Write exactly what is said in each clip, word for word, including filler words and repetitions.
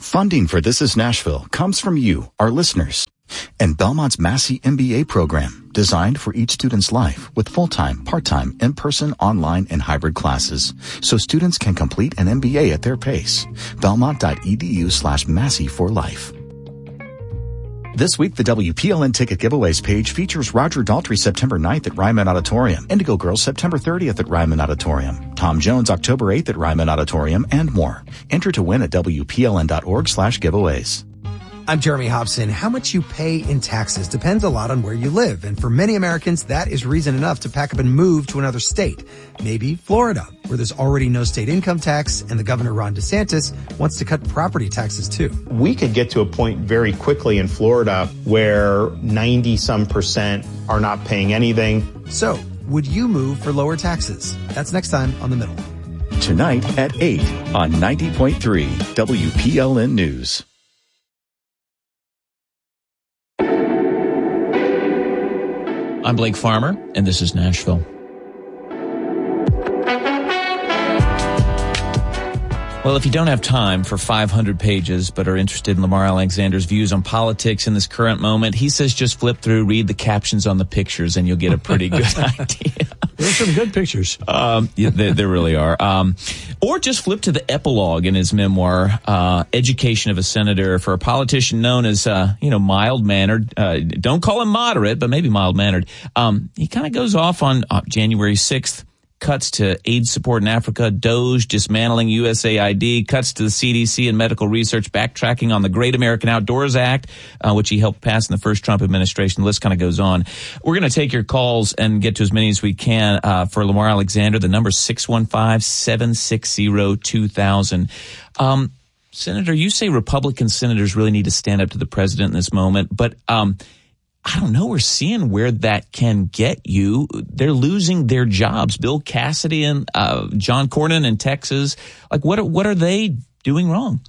Funding for This Is Nashville comes from you, our listeners, and Belmont's Massey M B A program, designed for each student's life with full-time, part-time, in-person, online, and hybrid classes, so students can complete an M B A at their pace. Belmont.edu slash Massey for life. This week, the W P L N Ticket Giveaways page features Roger Daltrey September ninth at Ryman Auditorium, Indigo Girls September thirtieth at Ryman Auditorium, Tom Jones October eighth at Ryman Auditorium, and more. Enter to win at W P L N dot org slash giveaways. I'm Jeremy Hobson. How much you pay in taxes depends a lot on where you live. And for many Americans, that is reason enough to pack up and move to another state. Maybe Florida, where there's already no state income tax, and the governor, Ron DeSantis, wants to cut property taxes too. We could get to a point very quickly in Florida where ninety some percent are not paying anything. So, would you move for lower taxes? That's next time on The Middle. Tonight at eight on ninety point three W P L N News. I'm Blake Farmer, and this is Nashville. Well, if you don't have time for five hundred pages but are interested in Lamar Alexander's views on politics in this current moment, he says just flip through, read the captions on the pictures, and you'll get a pretty good idea. There's some good pictures. Um, yeah, there, there really are. Um, or just flip to the epilogue in his memoir, uh, Education of a Senator, for a politician known as, uh, you know, mild-mannered. Uh, don't call him moderate, but maybe mild-mannered. Um, he kind of goes off on uh, January sixth. Cuts to aid support in Africa, Doge dismantling U S A I D, cuts to the C D C and medical research, backtracking on the Great American Outdoors Act, uh, which he helped pass in the first Trump administration. The list kind of goes on. We're going to take your calls and get to as many as we can uh, for Lamar Alexander. The number is six one five, seven six zero, two thousand. Um, Senator, you say Republican senators really need to stand up to the president in this moment, but um I don't know. We're seeing where that can get you. They're losing their jobs. Bill Cassidy and uh, John Cornyn in Texas. Like, what are, what are they doing wrong?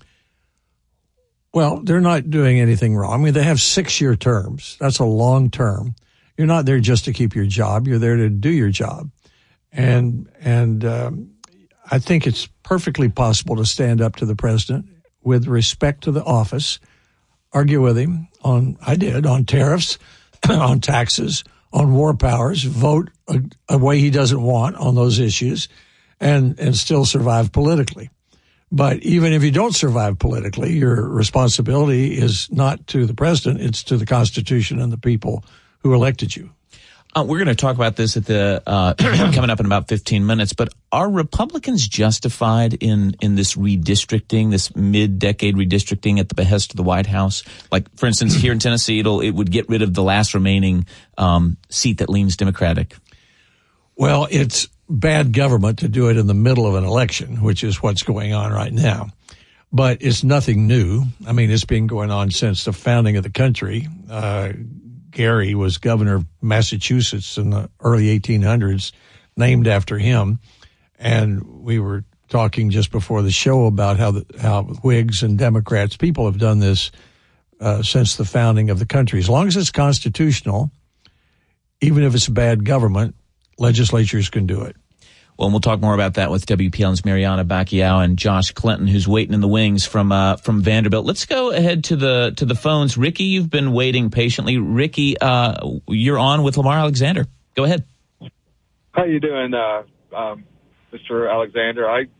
Well, they're not doing anything wrong. I mean, they have six-year terms. That's a long term. You're not there just to keep your job. You're there to do your job. And and um, I think it's perfectly possible to stand up to the president with respect to the office, argue with him on, I did, on tariffs, on taxes, on war powers, vote a, a way he doesn't want on those issues, and, and still survive politically. But even if you don't survive politically, your responsibility is not to the president, it's to the Constitution and the people who elected you. Uh, we're going to talk about this at the uh, coming up in about fifteen minutes. But are Republicans justified in in this redistricting, this mid-decade redistricting at the behest of the White House? Like, for instance, here in Tennessee, it'll it would get rid of the last remaining um, seat that leans Democratic. Well, it's bad government to do it in the middle of an election, which is what's going on right now. But it's nothing new. I mean, it's been going on since the founding of the country. Uh, Gary was governor of Massachusetts in the early eighteen hundreds, named after him. And we were talking just before the show about how the, how Whigs and Democrats, people have done this uh, since the founding of the country. As long as it's constitutional, even if it's bad government, legislatures can do it. Well, and we'll talk more about that with W P L N's Mariana Bacchiao and Josh Clinton, who's waiting in the wings from uh, from Vanderbilt. Let's go ahead to the to the phones. Ricky, you've been waiting patiently. Ricky, uh, you're on with Lamar Alexander. Go ahead. How you doing, uh, um, Mister Alexander? I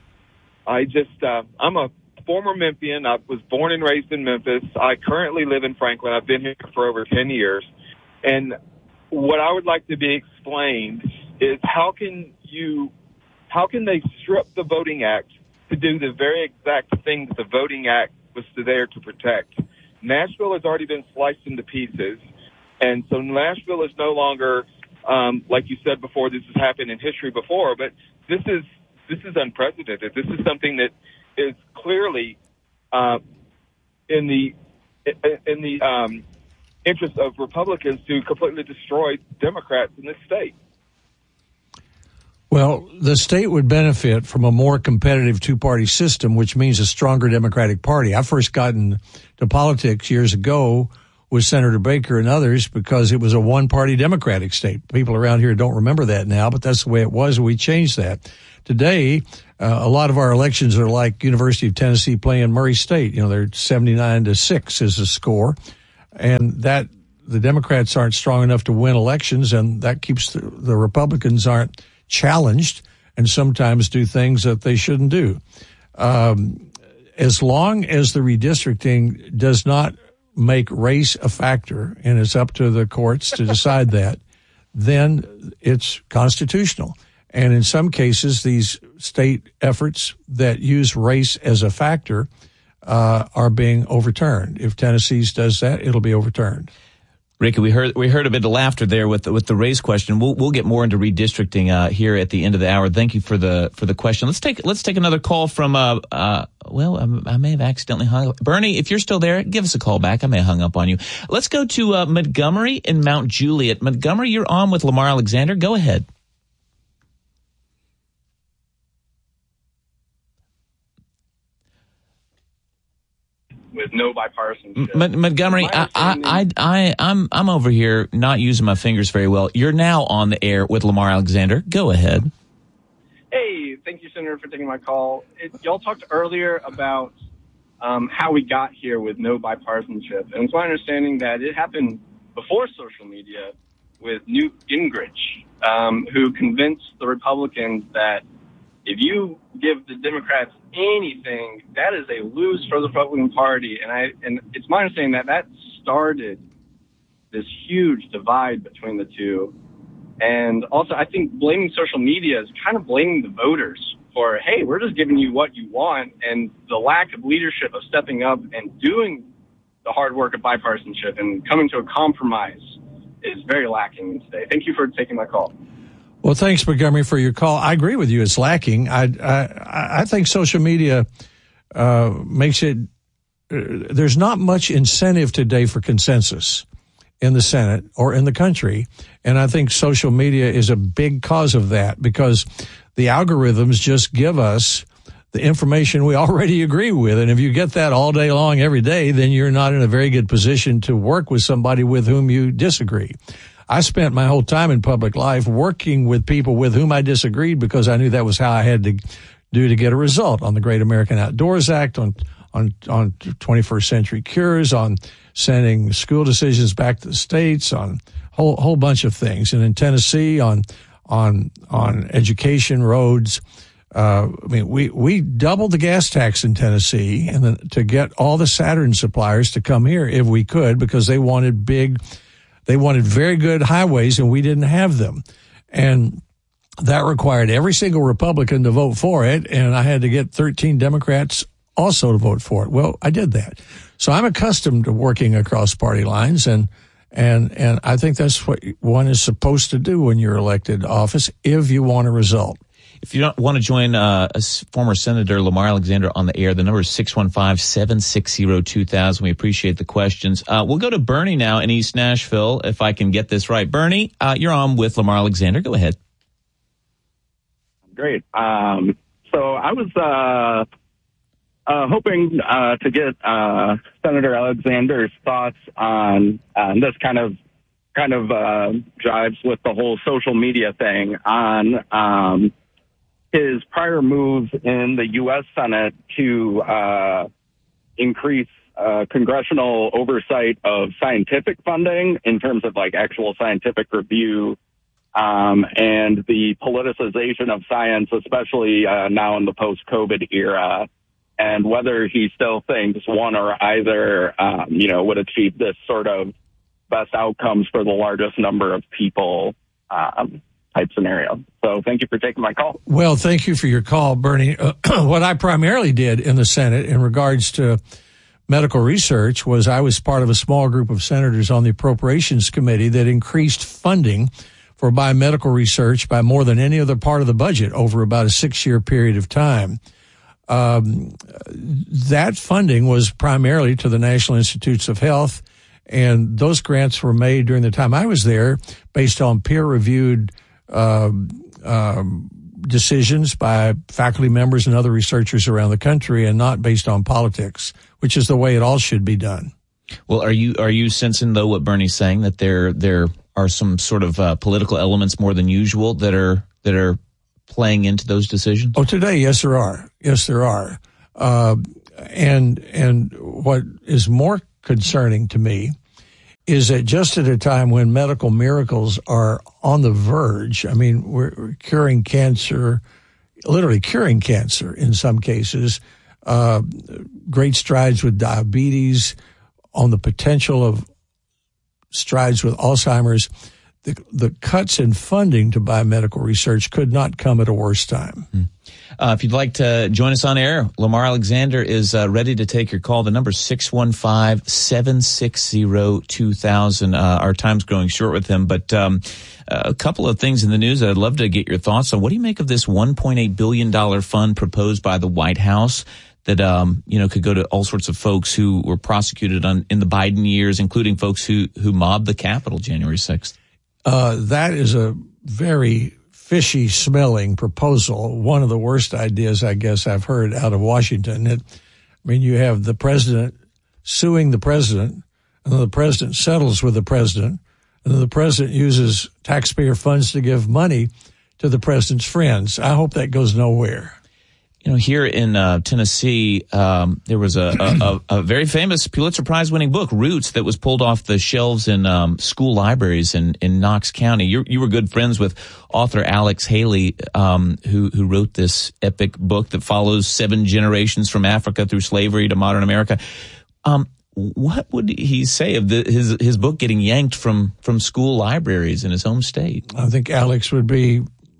I just uh, I'm a former Memphian. I was born and raised in Memphis. I currently live in Franklin. I've been here for over ten years, and what I would like to be explained is how can you, how can they strip the Voting Act to do the very exact thing that the Voting Act was there to protect? Nashville has already been sliced into pieces, and so Nashville is no longer, um, like you said before, this has happened in history before, but this is this is unprecedented. This is something that is clearly uh, in the in the um, interest of Republicans to completely destroy Democrats in this state. Well, the state would benefit from a more competitive two-party system, which means a stronger Democratic Party. I first got into politics years ago with Senator Baker and others because it was a one-party Democratic state. People around here don't remember that now, but that's the way it was, and we changed that. Today, uh, a lot of our elections are like University of Tennessee playing Murray State. You know, they're seventy-nine to six is the score, and that the Democrats aren't strong enough to win elections, and that keeps the, the Republicans aren't challenged and sometimes do things that they shouldn't do. Um, as long as the redistricting does not make race a factor, and it's up to the courts to decide that, then it's constitutional. And in some cases, these state efforts that use race as a factor uh, are being overturned. If Tennessee's does that, it'll be overturned. Ricky, we heard we heard a bit of laughter there with the, with the race question. We'll we'll get more into redistricting uh, here at the end of the hour. Thank you for the for the question. Let's take let's take another call from uh uh well I, I may have accidentally hung up. Bernie, if you're still there, give us a call back. I may have hung up on you. Let's go to uh, Montgomery in Mount Juliet. Montgomery, you're on with Lamar Alexander. Go ahead. With no bipartisanship. M- Montgomery, I, I, I, I, I'm, I'm over here not using my fingers very well. You're now on the air with Lamar Alexander. Go ahead. Hey, thank you, Senator, for taking my call. It, y'all talked earlier about um, how we got here with no bipartisanship, and it's my understanding that it happened before social media with Newt Gingrich, um, who convinced the Republicans that if you give the Democrats anything, that is a lose for the Republican Party. And I and it's my understanding that that started this huge divide between the two. And also, I think blaming social media is kind of blaming the voters for, hey, we're just giving you what you want. And the lack of leadership of stepping up and doing the hard work of bipartisanship and coming to a compromise is very lacking today. Thank you for taking my call. Well, thanks, Montgomery, for your call. I agree with you. It's lacking. I I, I think social media uh, makes it. Uh, there's not much incentive today for consensus in the Senate or in the country, and I think social media is a big cause of that because the algorithms just give us the information we already agree with, and if you get that all day long every day, then you're not in a very good position to work with somebody with whom you disagree. I spent my whole time in public life working with people with whom I disagreed because I knew that was how I had to do to get a result on the Great American Outdoors Act, on on on twenty-first century cures, on sending school decisions back to the states, on a whole whole bunch of things. And in Tennessee, on on on education, roads. Uh, I mean, we we doubled the gas tax in Tennessee, and then to get all the Saturn suppliers to come here if we could, because they wanted big. They wanted very good highways, and we didn't have them. And that required every single Republican to vote for it, and I had to get thirteen Democrats also to vote for it. Well, I did that. So I'm accustomed to working across party lines, and and and I think that's what one is supposed to do when you're elected to office if you want a result. If you don't want to join uh, a former Senator Lamar Alexander on the air, the number is six one five, seven six zero, two thousand. We appreciate the questions. Uh, we'll go to Bernie now in East Nashville, if I can get this right. Bernie, uh, you're on with Lamar Alexander. Go ahead. Great. Um, so I was uh, uh, hoping uh, to get uh, Senator Alexander's thoughts on uh, this kind of kind of uh, jives with the whole social media thing on um, his prior move in the U S Senate to uh, increase uh, congressional oversight of scientific funding in terms of like actual scientific review um, and the politicization of science, especially uh, now in the post-COVID era, and whether he still thinks one or either, um, you know, would achieve this sort of best outcomes for the largest number of people um, type scenario. So thank you for taking my call. Well, thank you for your call, Bernie. Uh, what I primarily did in the Senate in regards to medical research was I was part of a small group of senators on the Appropriations Committee that increased funding for biomedical research by more than any other part of the budget over about a six-year period of time. Um, that funding was primarily to the National Institutes of Health, and those grants were made during the time I was there based on peer-reviewed um, um, decisions by faculty members and other researchers around the country, and not based on politics, which is the way it all should be done. Well, are you are you sensing, though, what Bernie's saying, that there there are some sort of uh, political elements more than usual that are that are playing into those decisions? Oh, today, yes, there are. Yes, there are. Uh, and and what is more concerning to me is that just at a time when medical miracles are on the verge, I mean, we're, we're curing cancer, literally curing cancer in some cases, uh, great strides with diabetes, on the potential of strides with Alzheimer's, the, the cuts in funding to biomedical research could not come at a worse time. Mm. Uh, if you'd like to join us on air, Lamar Alexander is uh, ready to take your call. The number is six one five, seven six zero, two thousand. Uh, our time's growing short with him, but um, a couple of things in the news that I'd love to get your thoughts on. What do you make of this one point eight billion dollars fund proposed by the White House that, um, you know, could go to all sorts of folks who were prosecuted on, in the Biden years, including folks who, who mobbed the Capitol January sixth? Uh, that is a very fishy smelling proposal. One of the worst ideas, I guess, I've heard out of Washington. It, I mean, you have the president suing the president, and then the president settles with the president, and then the president uses taxpayer funds to give money to the president's friends. I hope that goes nowhere. You know, here in uh, Tennessee, um, there was a, a, a very famous Pulitzer Prize-winning book, Roots, that was pulled off the shelves in um, school libraries in, in Knox County. You, you were good friends with author Alex Haley, um, who, who wrote this epic book that follows seven generations from Africa through slavery to modern America. Um, what would he say of the, his his book getting yanked from, from school libraries in his home state? I think Alex would be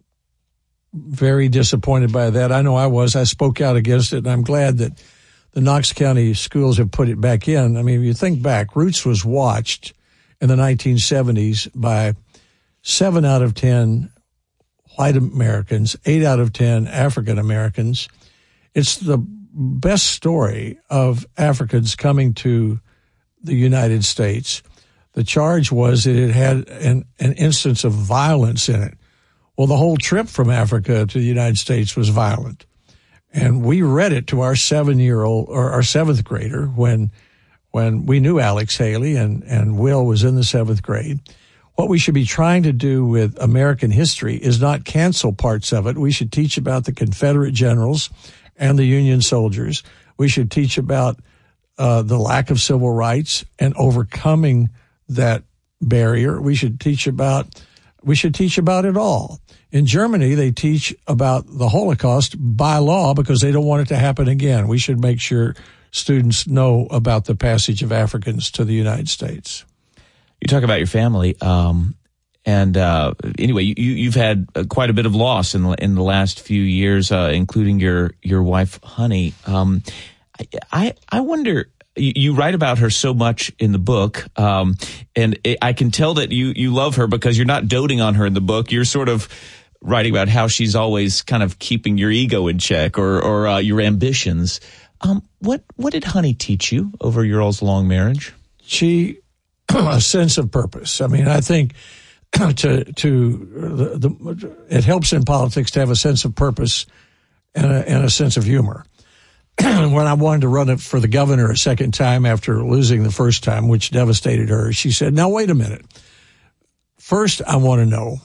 very disappointed by that. I know I was. I spoke out against it, and I'm glad that the Knox County schools have put it back in. I mean, if you think back, Roots was watched in the nineteen seventies by seven out of ten white Americans, eight out of ten African Americans. It's the best story of Africans coming to the United States. The charge was that it had an, an instance of violence in it. Well, the whole trip from Africa to the United States was violent. And we read it to our seven-year-old or our seventh grader when when we knew Alex Haley and, and Will was in the seventh grade. What we should be trying to do with American history is not cancel parts of it. We should teach about the Confederate generals and the Union soldiers. We should teach about uh, the lack of civil rights and overcoming that barrier. We should teach about we should teach about it all. In Germany, they teach about the Holocaust by law because they don't want it to happen again. We should make sure students know about the passage of Africans to the United States. You talk about your family, um, and uh, anyway, you, you've had uh, quite a bit of loss in the, in the last few years, uh, including your your wife, Honey. Um, I, I I wonder. You write about her so much in the book, um, and I can tell that you you love her because you're not doting on her in the book. You're sort of writing about how she's always kind of keeping your ego in check or or uh, your ambitions. Um, what what did Honey teach you over your all's long marriage? She a sense of purpose. I mean, I think to to the, the it helps in politics to have a sense of purpose and a, and a sense of humor. When I wanted to run it for the governor a second time after losing the first time, which devastated her, she said, now, wait a minute. First, I want to know,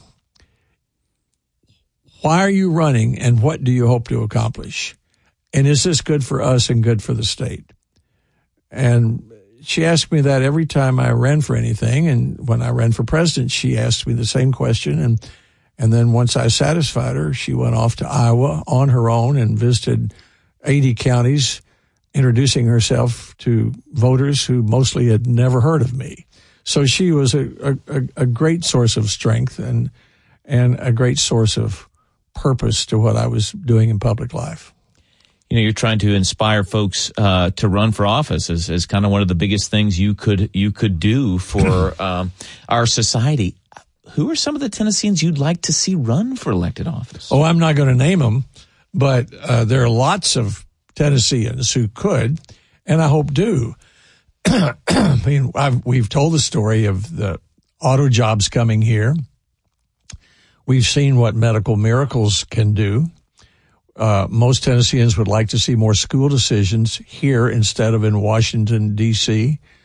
why are you running and what do you hope to accomplish? And is this good for us and good for the state? And she asked me that every time I ran for anything. And when I ran for president, she asked me the same question. And, and then once I satisfied her, she went off to Iowa on her own and visited eighty counties, introducing herself to voters who mostly had never heard of me. So she was a, a, a great source of strength and and a great source of purpose to what I was doing in public life. You know, you're trying to inspire folks uh, to run for office as, as kind of one of the biggest things you could you could do for um, our society. Who are some of the Tennesseans you'd like to see run for elected office? Oh, I'm not going to name them. But uh, there are lots of Tennesseans who could, and I hope do. I mean, I've, we've told the story of the auto jobs coming here. We've seen what medical miracles can do. Uh, most Tennesseans would like to see more school decisions here instead of in Washington, D C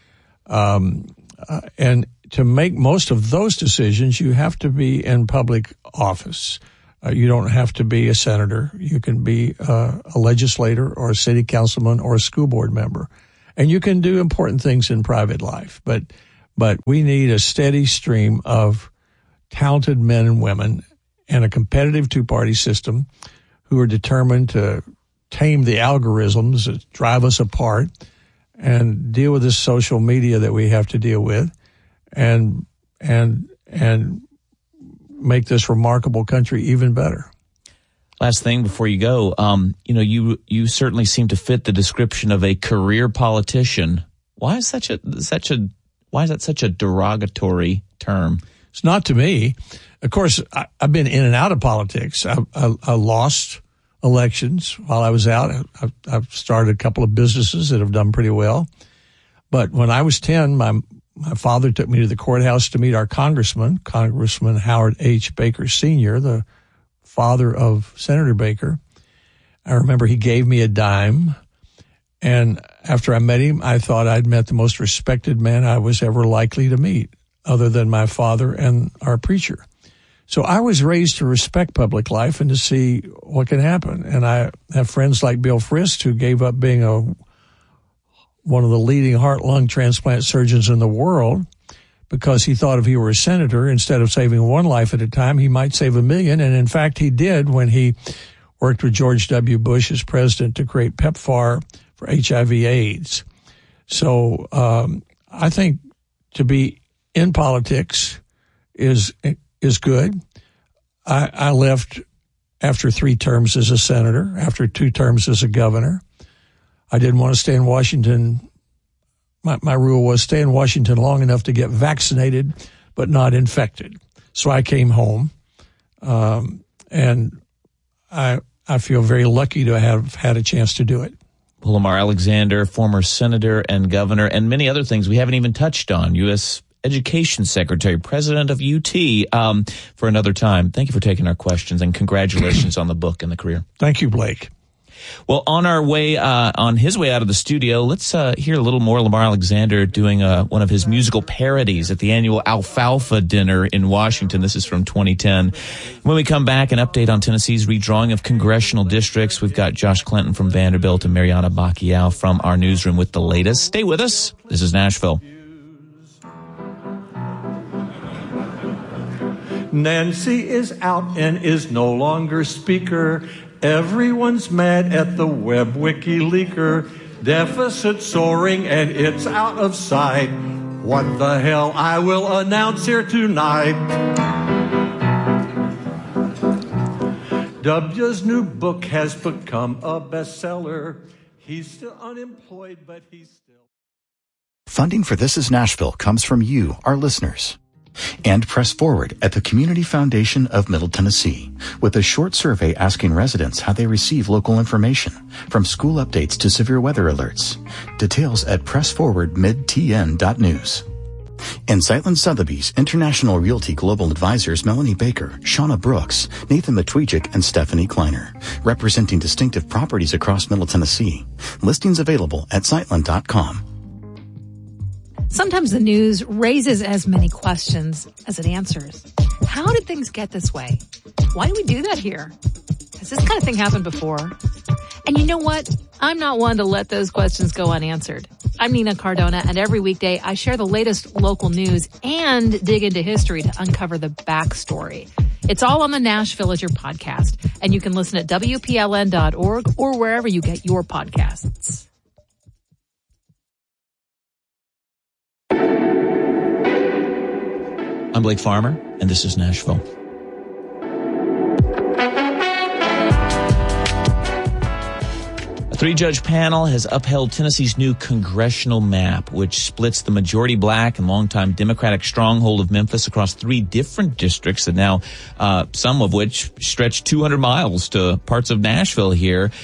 Um, uh, and to make most of those decisions, you have to be in public office. Uh, you don't have to be a senator. You can be uh, a legislator or a city councilman or a school board member. And you can do important things in private life. But, but we need a steady stream of talented men and women and a competitive two-party system who are determined to tame the algorithms that drive us apart and deal with this social media that we have to deal with and, and, and, make this remarkable country even better. Last thing before you go, um, you know, you you certainly seem to fit the description of a career politician. Why is such a such a why is that such a derogatory term? It's not to me. Of course, I, I've been in and out of politics. I, I, I lost elections while I was out. I, I've started a couple of businesses that have done pretty well. But when I was ten, my My father took me to the courthouse to meet our congressman, Congressman Howard H. Baker Senior, the father of Senator Baker. I remember he gave me a dime, and after I met him, I thought I'd met the most respected man I was ever likely to meet, other than my father and our preacher. So I was raised to respect public life and to see what can happen. And I have friends like Bill Frist, who gave up being a one of the leading heart-lung transplant surgeons in the world because he thought if he were a senator, instead of saving one life at a time, he might save a million. And in fact, he did when he worked with George W. Bush as president to create PEPFAR for H I V AIDS. So um, I think to be in politics is is good. I, I left after three terms as a senator, after two terms as a governor. I didn't want to stay in Washington. My, my rule was stay in Washington long enough to get vaccinated, but not infected. So I came home, um, and I I feel very lucky to have had a chance to do it. Well, Lamar Alexander, former senator and governor, and many other things we haven't even touched on. U S Education Secretary, president of U T, um, for another time. Thank you for taking our questions, and congratulations on the book and the career. Thank you, Blake. Well, on our way, uh, on his way out of the studio, let's uh, hear a little more Lamar Alexander doing uh, one of his musical parodies at the annual Alfalfa Dinner in Washington. This is from twenty ten. When we come back, an update on Tennessee's redrawing of congressional districts. We've got Josh Clinton from Vanderbilt and Mariana Bacchiao from our newsroom with the latest. Stay with us. This is Nashville. Nancy is out and is no longer speaker. Everyone's mad at the web wiki leaker. Deficit soaring and it's out of sight. What the hell? I will announce here tonight. W's new book has become a bestseller. He's still unemployed, but he's still... Funding for This Is Nashville comes from you, our listeners. And Press Forward at the Community Foundation of Middle Tennessee with a short survey asking residents how they receive local information, from school updates to severe weather alerts. Details at press forward mid t n dot news. And Sightland Sotheby's International Realty Global Advisors Melanie Baker, Shauna Brooks, Nathan Matwijak, and Stephanie Kleiner, representing distinctive properties across Middle Tennessee. Listings available at sightland dot com. Sometimes the news raises as many questions as it answers. How did things get this way? Why do we do that here? Has this kind of thing happened before? And you know what? I'm not one to let those questions go unanswered. I'm Nina Cardona, and every weekday I share the latest local news and dig into history to uncover the backstory. It's all on the Nash Villager podcast, and you can listen at W P L N dot org or wherever you get your podcasts. I'm Blake Farmer, and this is Nashville. A three-judge panel has upheld Tennessee's new congressional map, which splits the majority black and longtime Democratic stronghold of Memphis across three different districts that now, uh, some of which stretch two hundred miles to parts of Nashville here.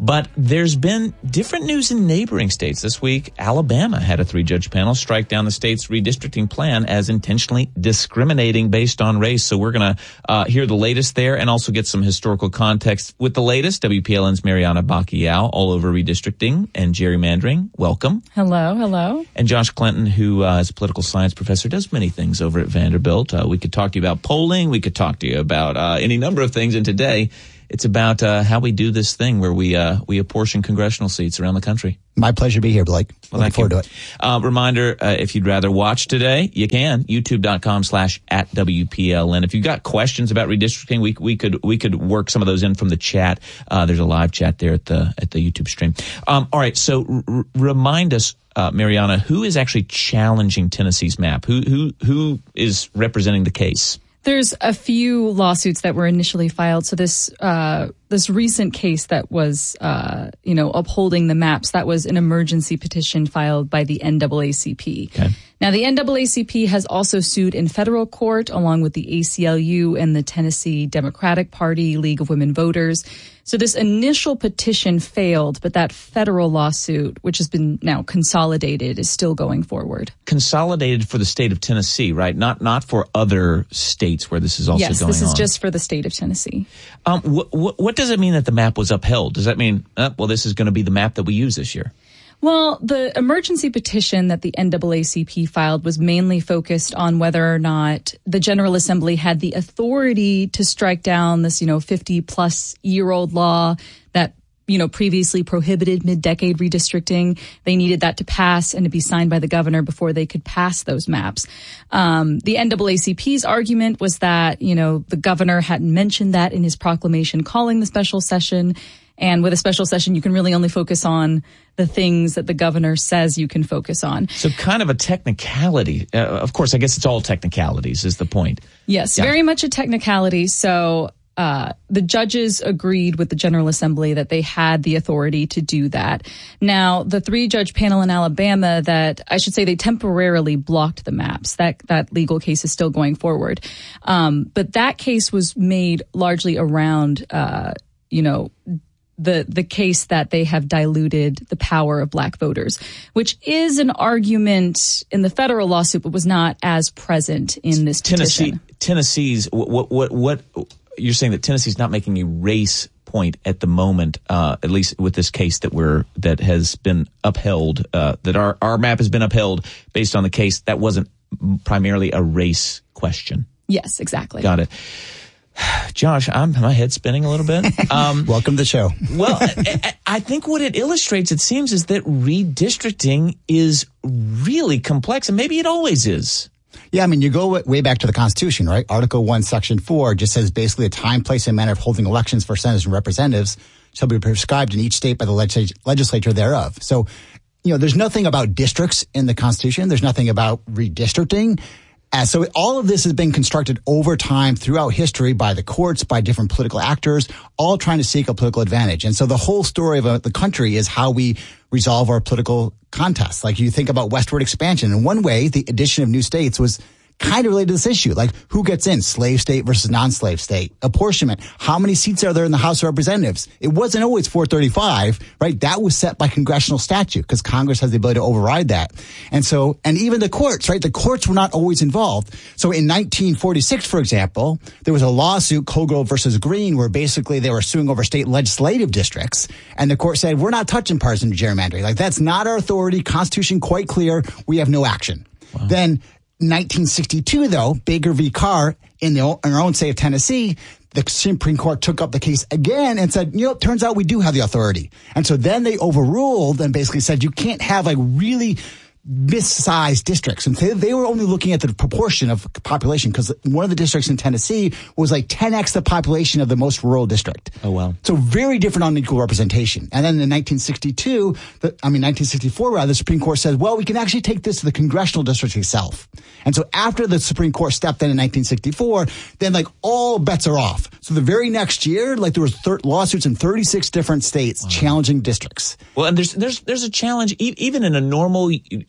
But there's been different news in neighboring states. This week, Alabama had a three-judge panel strike down the state's redistricting plan as intentionally discriminating based on race. So we're going to uh, hear the latest there and also get some historical context with the latest. W P L N's Mariana Bacchiao, all over redistricting and gerrymandering. Welcome. Hello, hello. And Josh Clinton, who uh, is a political science professor, does many things over at Vanderbilt. Uh, we could talk to you about polling. We could talk to you about uh, any number of things. And today, it's about uh, how we do this thing where we uh, we apportion congressional seats around the country. My pleasure to be here, Blake. Well, Looking forward you. to it. Uh, reminder, uh, if you'd rather watch today, you can. YouTube.com slash at WPLN. If you've got questions about redistricting, we we could we could work some of those in from the chat. Uh, there's a live chat there at the at the YouTube stream. Um, all right, so r- remind us, uh, Mariana, who is actually challenging Tennessee's map? Who who who is representing the case? There's a few lawsuits that were initially filed. So this uh, this recent case that was, uh, you know, upholding the maps, that was an emergency petition filed by the N double A C P. Okay. Now, the N double A C P has also sued in federal court along with the A C L U and the Tennessee Democratic Party, League of Women Voters. So this initial petition failed, but that federal lawsuit, which has been now consolidated, is still going forward. Consolidated for the state of Tennessee, right? Not not for other states where this is also yes, going on. Yes, this is just for the state of Tennessee. Um, wh- wh- what does it mean that the map was upheld? Does that mean, uh, well, this is going to be the map that we use this year? Well, the emergency petition that the N double A C P filed was mainly focused on whether or not the General Assembly had the authority to strike down this, you know, fifty-plus-year-old law that, you know, previously prohibited mid-decade redistricting. They needed that to pass and to be signed by the governor before they could pass those maps. Um, the N double A C P's argument was that, you know, the governor hadn't mentioned that in his proclamation calling the special session. And with a special session, you can really only focus on the things that the governor says you can focus on. So kind of a technicality. Uh, of course, I guess it's all technicalities is the point. Yes, yeah. Very much a technicality. So uh, the judges agreed with the General Assembly that they had the authority to do that. Now, the three-judge panel in Alabama that, I should say, they temporarily blocked the maps. That, that legal case is still going forward. Um, but that case was made largely around, uh, you know, the the case that they have diluted the power of black voters, which is an argument in the federal lawsuit, but was not as present in this Tennessee, petition. Tennessee's, what, what, what, you're saying that Tennessee's not making a race point at the moment, uh, at least with this case that we're, that has been upheld, uh, that our, our map has been upheld based on the case that wasn't primarily a race question. Yes, exactly. Got it. Josh, I'm my head's spinning a little bit. Um, Welcome to the show. Well, I, I think what it illustrates, it seems, is that redistricting is really complex, and maybe it always is. Yeah, I mean, you go way back to the Constitution, right? Article one, Section four just says basically the time, place, and manner of holding elections for senators and representatives shall be prescribed in each state by the legisl- legislature thereof. So, you know, there's nothing about districts in the Constitution. There's nothing about redistricting. Uh, so all of this has been constructed over time throughout history by the courts, by different political actors, all trying to seek a political advantage. And so the whole story of uh, the country is how we resolve our political contests. Like you think about westward expansion. In one way, the addition of new states was kind of related to this issue. Like who gets in, slave state versus non-slave state, apportionment. How many seats are there in the House of Representatives? It wasn't always four thirty-five, right? That was set by congressional statute because Congress has the ability to override that. And so, and even the courts, right? The courts were not always involved. So in nineteen forty-six, for example, there was a lawsuit, Colgrove versus Green, where basically they were suing over state legislative districts. And the court said, we're not touching partisan gerrymandering. Like that's not our authority. Constitution quite clear. We have no action. Wow. Then nineteen sixty-two, though, Baker v. Carr in, the, in our own state of Tennessee, the Supreme Court took up the case again and said, you know, it turns out we do have the authority. And so then they overruled and basically said you can't have like really missized districts. And they, they were only looking at the proportion of population because one of the districts in Tennessee was like ten x the population of the most rural district. Oh, wow. So very different unequal representation. And then in nineteen sixty-two, the, I mean, nineteen sixty-four, rather, the Supreme Court said, well, we can actually take this to the congressional district itself. And so after the Supreme Court stepped in in nineteen sixty-four, then like all bets are off. So the very next year, like there was thir- lawsuits in thirty-six different states wow. challenging districts. Well, and there's there's there's a challenge e- even in a normal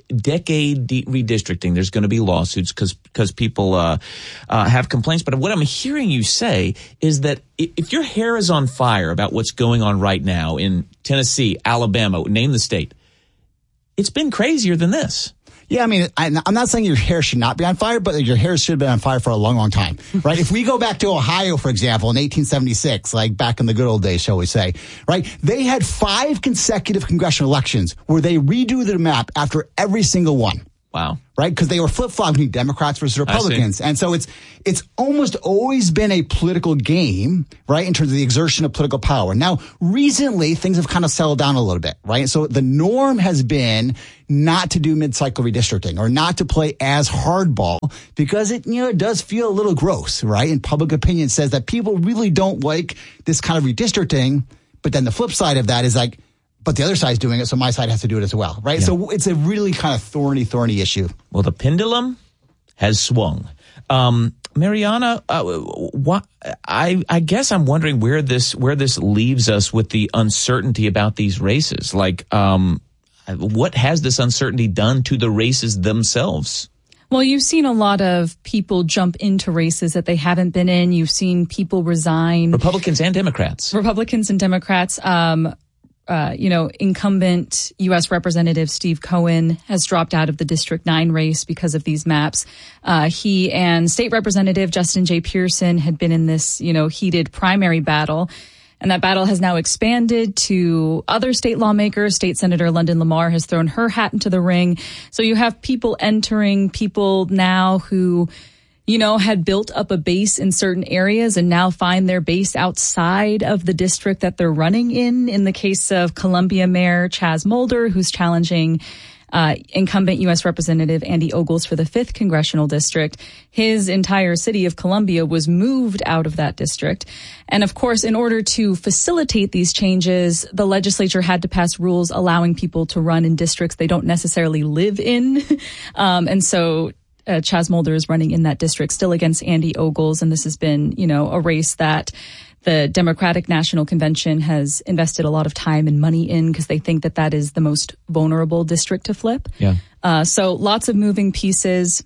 decade de- redistricting, there's going to be lawsuits because because people uh, uh, have complaints. But what I'm hearing you say is that if your hair is on fire about what's going on right now in Tennessee, Alabama, name the state, it's been crazier than this. Yeah, I mean, I'm not saying your hair should not be on fire, but your hair should have been on fire for a long, long time, right? If we go back to Ohio, for example, in eighteen seventy-six, like back in the good old days, shall we say, right? They had five consecutive congressional elections where they redo the map after every single one. Wow. Right? Because they were flip-flopping Democrats versus Republicans. And so it's it's almost always been a political game, right, in terms of the exertion of political power. Now, recently, things have kind of settled down a little bit, right? So the norm has been not to do mid-cycle redistricting or not to play as hardball because it, you know, it does feel a little gross, right? And public opinion says that people really don't like this kind of redistricting. But then the flip side of that is like, but the other side's doing it, so my side has to do it as well, right? Yeah. So it's a really kind of thorny, thorny issue. Well, the pendulum has swung. Um, Mariana, uh, what, I, I guess I'm wondering where this where this leaves us with the uncertainty about these races. Like, um, what has this uncertainty done to the races themselves? Well, you've seen a lot of people jump into races that they haven't been in. You've seen people resign. Republicans and Democrats. Republicans and Democrats. Um, Uh, you know, incumbent U S Representative Steve Cohen has dropped out of the District nine race because of these maps. Uh, he and State Representative Justin J. Pearson had been in this, you know, heated primary battle. And that battle has now expanded to other state lawmakers. State Senator London Lamar has thrown her hat into the ring. So you have people entering, people now who, you know, had built up a base in certain areas and now find their base outside of the district that they're running in. In the case of Columbia Mayor Chaz Mulder, who's challenging uh, incumbent U S Representative Andy Ogles for the fifth Congressional District, his entire city of Columbia was moved out of that district. And of course, in order to facilitate these changes, the legislature had to pass rules allowing people to run in districts they don't necessarily live in. um, and so Uh, Chaz Mulder is running in that district still against Andy Ogles. And this has been, you know, a race that the Democratic National Convention has invested a lot of time and money in because they think that that is the most vulnerable district to flip. Yeah. Uh, so lots of moving pieces.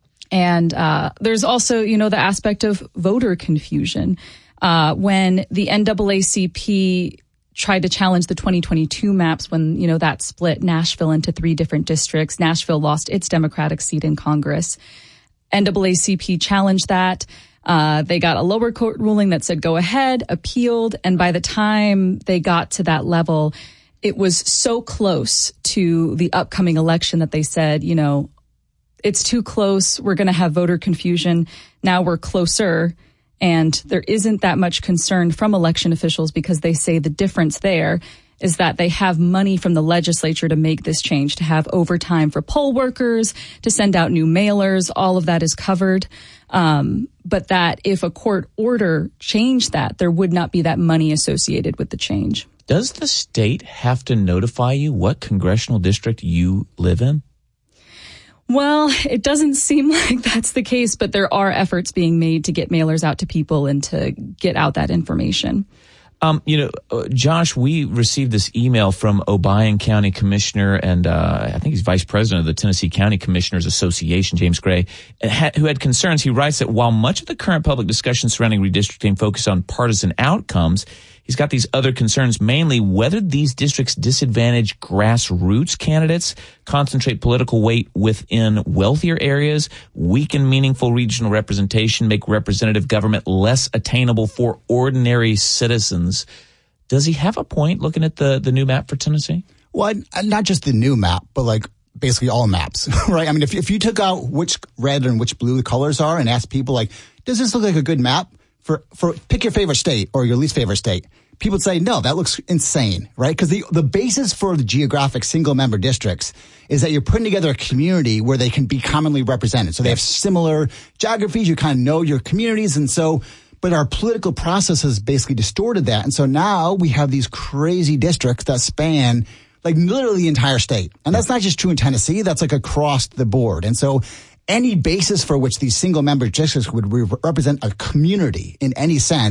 And uh, there's also, you know, the aspect of voter confusion. Uh, when the N double A C P tried to challenge the twenty twenty-two maps when, you know, that split Nashville into three different districts. Nashville lost its Democratic seat in Congress. N double A C P challenged that. Uh, they got a lower court ruling that said go ahead, appealed. And by the time they got to that level, it was so close to the upcoming election that they said, you know, it's too close. We're going to have voter confusion. Now we're closer. And there isn't that much concern from election officials because they say the difference there is that they have money from the legislature to make this change, to have overtime for poll workers, to send out new mailers. All of that is covered. Um, but that if a court order changed that, there would not be that money associated with the change. Does the state have to notify you what congressional district you live in? Well, it doesn't seem like that's the case, but there are efforts being made to get mailers out to people and to get out that information. Um, you know, uh, Josh, we received this email from Obion County Commissioner and uh, I think he's Vice President of the Tennessee County Commissioners Association, James Gray, who had concerns. He writes that while much of the current public discussion surrounding redistricting focus on partisan outcomes, he's got these other concerns, mainly whether these districts disadvantage grassroots candidates, concentrate political weight within wealthier areas, weaken meaningful regional representation, make representative government less attainable for ordinary citizens. Does he have a point looking at the, the new map for Tennessee? Well, not just the new map, but like basically all maps, right? I mean, if, if you took out which red and which blue the colors are and asked people like, does this look like a good map? For, for pick your favorite state or your least favorite state. People would say, no, that looks insane, right? Because the, the basis for the geographic single-member districts is that you're putting together a community where they can be commonly represented. So they have similar geographies. You kind of know your communities. And so, but our political process has basically distorted that. And so now we have these crazy districts that span like literally the entire state. And that's not just true in Tennessee. That's like across the board. And so any basis for which these single-member districts would re- represent a community in any sense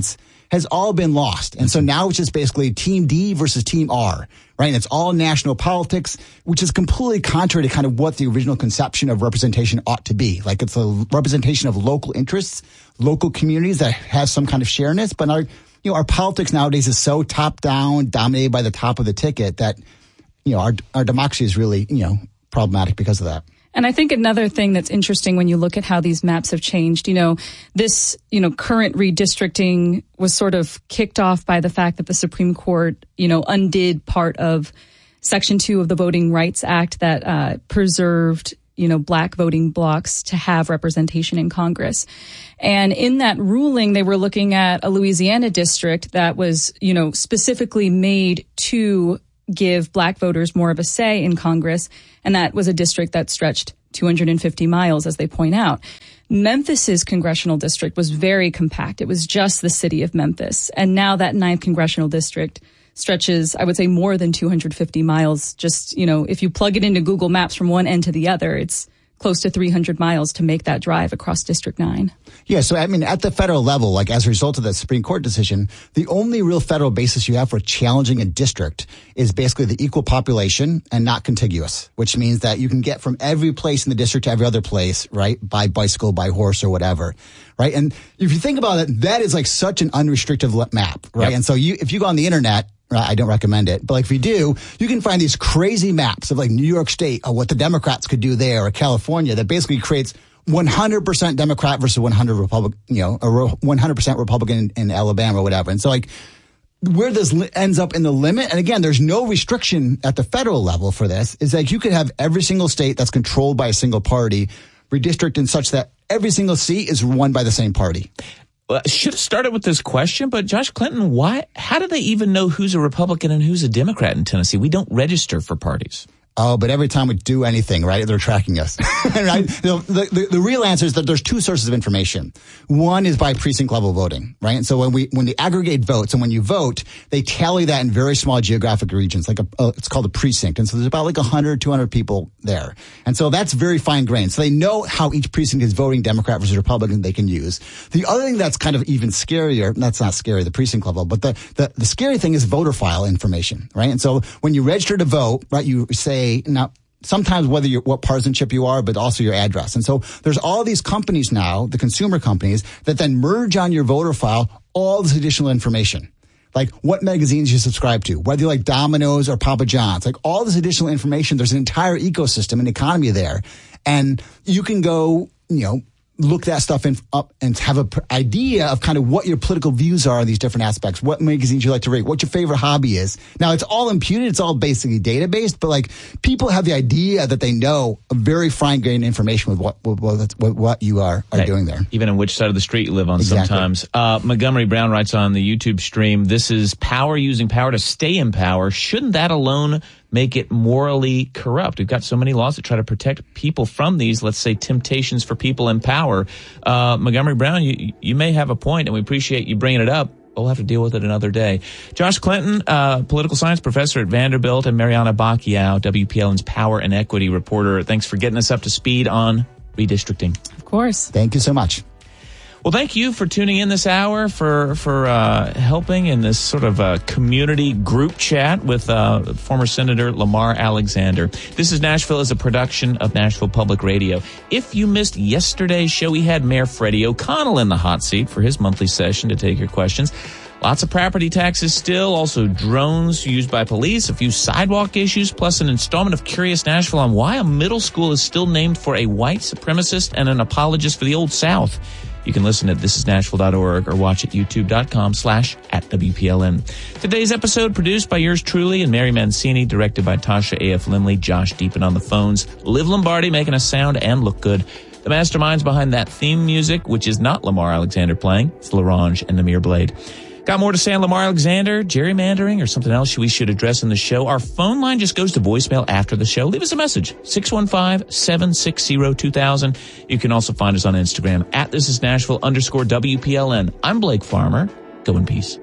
has all been lost. And so now it's just basically Team D versus Team R, right? And it's all national politics, which is completely contrary to kind of what the original conception of representation ought to be. Like it's a representation of local interests, local communities that have some kind of shareness. But our, you know, our politics nowadays is so top down, dominated by the top of the ticket that, you know, our, our democracy is really, you know, problematic because of that. And I think another thing that's interesting when you look at how these maps have changed, you know, this, you know, current redistricting was sort of kicked off by the fact that the Supreme Court, you know, undid part of Section two of the Voting Rights Act that uh, preserved, you know, black voting blocks to have representation in Congress. And in that ruling, they were looking at a Louisiana district that was, you know, specifically made to give black voters more of a say in Congress. And that was a district that stretched two hundred fifty miles, as they point out. Memphis's congressional district was very compact. It was just the city of Memphis. And now that ninth congressional district stretches, I would say, more than two hundred fifty miles. Just, you know, if you plug it into Google Maps from one end to the other, it's close to three hundred miles to make that drive across District nine. Yeah, so I mean, at the federal level, like as a result of the Supreme Court decision, the only real federal basis you have for challenging a district is basically the equal population and not contiguous, which means that you can get from every place in the district to every other place, right, by bicycle, by horse, or whatever, right? And if you think about it, that is like such an unrestricted map, right? Yep. And so you, if you go on the internet, I don't recommend it. But like if you do, you can find these crazy maps of like New York State or what the Democrats could do there, or California, that basically creates one hundred percent Democrat versus one hundred Republican, you know, or one hundred percent Republican in Alabama or whatever. And so like where this li- ends up in the limit, and again, there's no restriction at the federal level for this, is like you could have every single state that's controlled by a single party redistricted such that every single seat is won by the same party. Well, I should have started with this question, but Josh Clinton, why? How do they even know who's a Republican and who's a Democrat in Tennessee? We don't register for parties. Oh, but every time we do anything, right, they're tracking us. Right? The, the, the real answer is that there's two sources of information. One is by precinct level voting, right? And so when we when they aggregate votes and when you vote, they tally that in very small geographic regions, like a, uh, it's called a precinct. And so there's about like one hundred, two hundred people there. And so that's very fine grained. So they know how each precinct is voting Democrat versus Republican they can use. The other thing that's kind of even scarier, that's not scary, the precinct level, but the, the, the scary thing is voter file information, right? And so when you register to vote, right, you say, now, sometimes whether you're, what partisanship you are, but also your address. And so there's all these companies now, the consumer companies, that then merge on your voter file all this additional information. Like what magazines you subscribe to, whether you like Domino's or Papa John's, like all this additional information. There's an entire ecosystem and economy there. And you can go, you know, look that stuff in, up and have an idea of kind of what your political views are on these different aspects, what magazines you like to read, what your favorite hobby is. Now, it's all imputed. It's all basically data-based, but like people have the idea that they know very fine-grained information with what with what, what you are, are hey, doing there. Even in which side of the street you live on exactly. sometimes. Uh, Montgomery Brown writes on the YouTube stream, this is power using power to stay in power. Shouldn't that alone make it morally corrupt? We've got so many laws that try to protect people from these, let's say, temptations for people in power. Uh, Montgomery Brown, you, you may have a point, and we appreciate you bringing it up. We'll have to deal with it another day. Josh Clinton, uh, political science professor at Vanderbilt, and Mariana Bacchiao, W P L N's power and equity reporter. Thanks for getting us up to speed on redistricting. Of course. Thank you so much. Well, thank you for tuning in this hour, for for uh, helping in this sort of uh, community group chat with uh, former Senator Lamar Alexander. This is Nashville is a production of Nashville Public Radio. If you missed yesterday's show, we had Mayor Freddie O'Connell in the hot seat for his monthly session to take your questions. Lots of property taxes still, also drones used by police, a few sidewalk issues, plus an installment of Curious Nashville on why a middle school is still named for a white supremacist and an apologist for the Old South. You can listen at this is nashville dot org or watch at youtube.com slash at WPLN. Today's episode produced by yours truly and Mary Mancini, directed by Tasha A F. Limley, Josh Deepin on the phones, Liv Lombardi making us sound and look good. The masterminds behind that theme music, which is not Lamar Alexander playing, it's LaRange and Namir Blade. Got more to say on Lamar Alexander, gerrymandering, or something else we should address in the show? Our phone line just goes to voicemail after the show. Leave us a message, six one five, seven six zero, two thousand. You can also find us on Instagram, at This Is Nashville underscore W P L N. I'm Blake Farmer. Go in peace.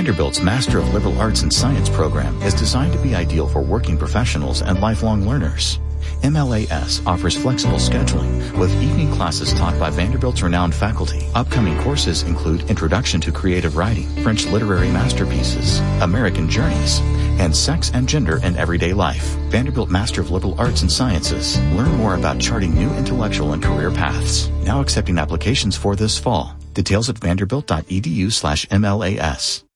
Vanderbilt's Master of Liberal Arts and Science program is designed to be ideal for working professionals and lifelong learners. M L A S offers flexible scheduling with evening classes taught by Vanderbilt's renowned faculty. Upcoming courses include Introduction to Creative Writing, French Literary Masterpieces, American Journeys, and Sex and Gender in Everyday Life. Vanderbilt Master of Liberal Arts and Sciences. Learn more about charting new intellectual and career paths. Now accepting applications for this fall. Details at vanderbilt.edu slash MLAS.